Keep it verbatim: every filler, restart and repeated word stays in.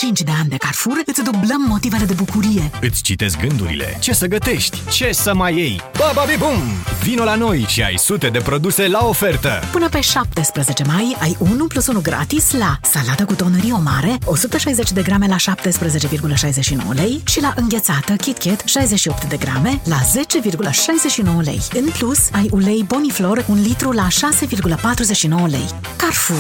cinci de ani de Carrefour îți dublăm motivele de bucurie. Îți citesc gândurile. Ce să gătești? Ce să mai iei? Bababi bum! Vino la noi și ai sute de produse la ofertă. Până pe șaptesprezece mai ai unu plus unu gratis la salată cu tonărie mare, o sută șaizeci de grame la șaptesprezece virgulă șaizeci și nouă lei și la înghețată KitKat șaizeci și opt de grame la zece virgulă șaizeci și nouă lei. În plus, ai ulei Boniflor un litru la șase virgulă patruzeci și nouă lei. Carrefour.